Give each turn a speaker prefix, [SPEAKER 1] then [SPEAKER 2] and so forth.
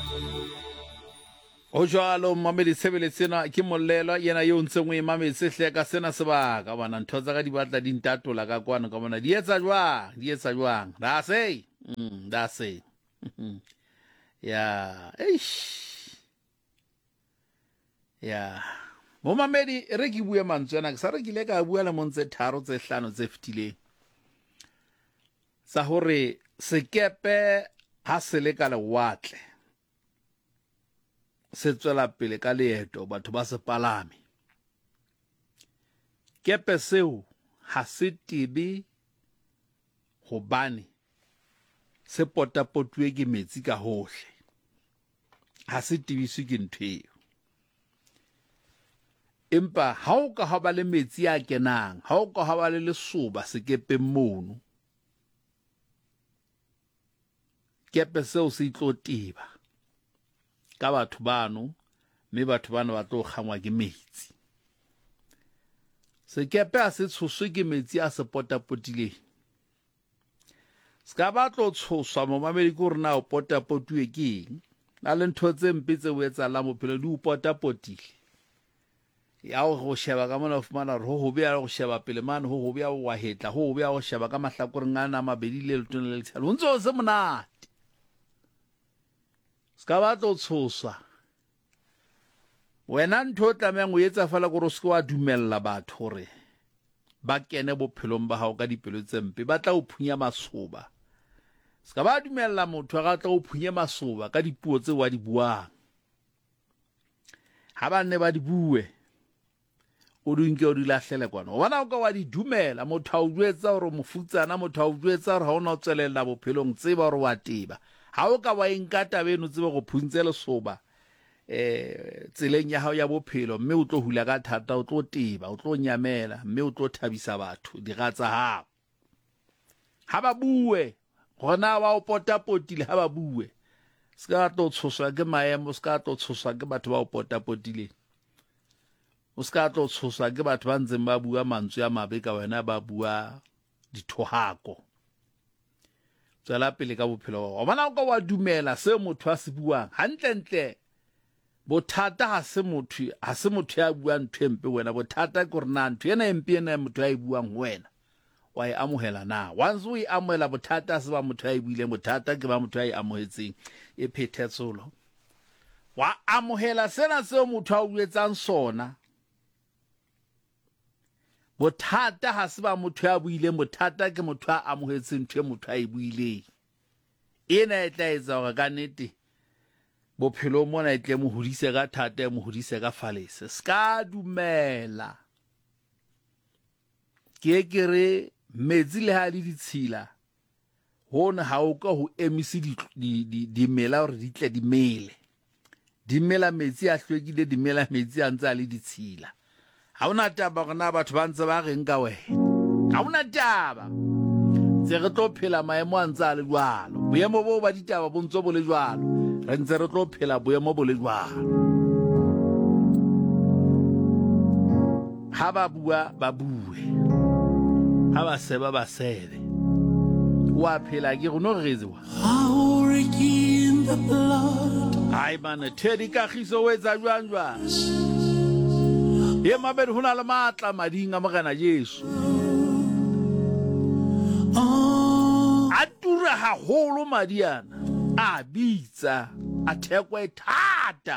[SPEAKER 1] o jalo mamedi sebeletsena ke mollelwa yena yo ntseng o emametse hle ka sena sebaka bana ntho tsa ka di batla di ntatola ka kwana ka bona di etsa jwang that's it ya ya mo mamedi re ke bua mantswena ke sa re kile ka bua le montse tharo tse hlano tse fitileng sa hore sekepe ha se le ka lewatle se tswela pele ka leeto batho ba se palame kepe seo ha se tibe hobane se potapotwe ke metsi ka hohle ha se tibiswe ke nthweo empa ha o ka ha ba le metsi a kenang ha o ka ha ba le lesoba sekepeng mono kepe seo se tlo tiba ka batho bano mme batho bana ba tlo kgangwa ke metsi sekepe a se tshoswe ke metsi a se potapotileng ska ba tlo tshoswa mo mamedi ko rena o potapotwe ke eng na le ntho tse mpe tse o etsalang bophelo di o potapotile ya go sheba ka mona o fumana re ho be ya go sheba pele mane ho be ya wa hetla ho be ya go sheba ka mahlakoreng ana mabedi le letona le letshalo o ntse o se monate ska ba tlo tshoswa wena ntho tlameng o etsa fela gore o se wa dumella batho hore ba kene bophelong ba hao ka dipelo tse mpe ba tla o phunya masoba ska ba dumella motho ga tla o phunye masoba ka dipuo tse wa di buang ha ba ne ba di bue o dinke o di lahlele kwana bona o ka wa di dumela motho a o jwetsa hore mofutsana motho a o jwetsa hore ha ona o tswelela bophelong tseba hore wa teba ha o ka wa enkata beno tsebe go phuntse lesoba tseleng ya hao ya bophelo mme o tlo hula ka thata o tlo teba o tlo nyamela mme o tlo thabisa batho digatsa hao ha ba bue gona ba o potapotile ha ba bue ska tlo tshoswa ke maemo ska tlo tshoswa ke batho ba o potapotile o ska tlo tshoswa ke batho ba ntseng ba bua mantswe a mabe ka wena ba bua dithohako tswela pele ka bophelo wa bona o ka wa dumela se motho a se buang hantle bothata ha se motho ya buang thempe wena bothata ke rena ntho ena empe ena motho a e buang wena wa e amohela na once o e amohela bothata se ba motho a e buile bothata ke ba motho a e amohetseng e phethetsolo wa amohela sena se motho a o etsang sona bothata ha se ba motho ya buile bothata ke motho a amohetseng ntho motho a e buile ena e tla etsa gore ka nnete bophelo mona e tle mo hodise ka thata mo hodise ka falese ska dumela ke re metsi le ha le ditshila hona ha o ka ho emisi di mela hore di tle di mela metsi a hlwekile di mela metsi a ntse a le ditshila ha ona taba gona batho ba ntse ba reng ka wena ha ona taba tse re tlo phela maemo a ntse a le jwalo boemo bo ba ditaba bo ntse bo le jwalo re ntse re tlo phela boemo bo le jwalo ha ba bua ba bue ha ba seba ba sebe wa phela ke go no rezewa ai bana Teddy Kagiso o etsa jwang ye mabedi hona le matla mading a mogana Jesu a tura haholo madiana a bitsa a thekwe thata